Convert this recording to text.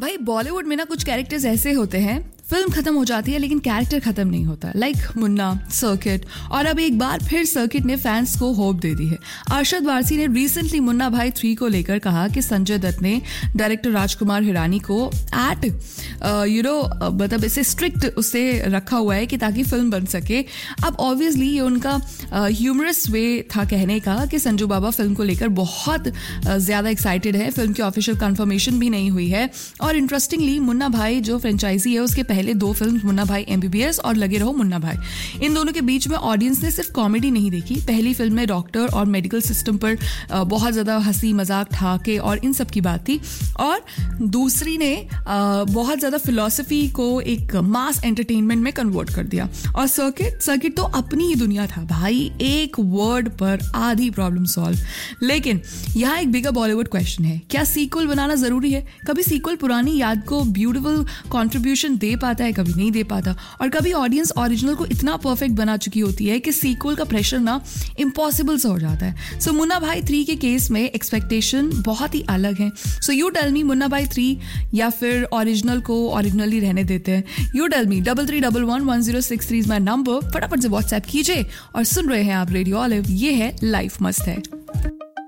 भाई बॉलीवुड में ना कुछ कैरेक्टर्स ऐसे होते हैं, फिल्म खत्म हो जाती है लेकिन कैरेक्टर खत्म नहीं होता। लाइक मुन्ना, सर्किट, और अब एक बार फिर सर्किट ने फैंस को होप दे दी है। अरशद वारसी ने रिसेंटली मुन्ना भाई 3 को लेकर कहा कि संजय दत्त ने डायरेक्टर राजकुमार हिरानी को मतलब इसे स्ट्रिक्ट उससे रखा हुआ है कि ताकि फिल्म बन सके। अब ऑब्वियसली ये उनका ह्यूमरस वे था कहने का कि संजू बाबा फिल्म को लेकर बहुत ज़्यादा एक्साइटेड है। फिल्म की ऑफिशियल कंफर्मेशन भी नहीं हुई है। और इंटरेस्टिंगली मुन्ना भाई जो फ्रेंचाइजी है उसके पहले 2 फिल्म मुन्ना भाई MBBS और लगे रहो मुन्ना भाई, इन दोनों के बीच में ऑडियंस ने सिर्फ कॉमेडी नहीं देखी। पहली फिल्म में डॉक्टर और मेडिकल सिस्टम पर बहुत ज़्यादा हंसी मजाक ठाके और इन सब की बात थी, और दूसरी ने बहुत ज़्यादा फिलॉसफी को एक मास एंटरटेनमेंट में कन्वर्ट कर दिया। और सर्किट तो अपनी ही दुनिया था भाई, एक वर्ड पर आधी प्रॉब्लम सॉल्व। लेकिन यहाँ एक बिगर बॉलीवुड क्वेश्चन है, क्या सीक्वल बनाना ज़रूरी है? कभी सीक्वल पुरानी याद को ब्यूटीफुल कॉन्ट्रीब्यूशन दे पाता है, कभी नहीं दे पाता, और कभी ऑडियंस ओरिजिनल को इतना परफेक्ट बना चुकी होती है कि सीक्वल का प्रेशर ना इम्पॉसिबल सा हो जाता है। सो मुन्ना भाई 3 के केस में एक्सपेक्टेशन बहुत ही अलग है। So you tell me, Munna भाई 3 या फिर ओरिजिनल को ओरिजिनली रहने देते हैं? You tell me. 33111063 is my number. फटाफट से व्हाट्सएप कीजिए और सुन रहे हैं आप रेडियो ऑलिव। ये है लाइफ मस्त है।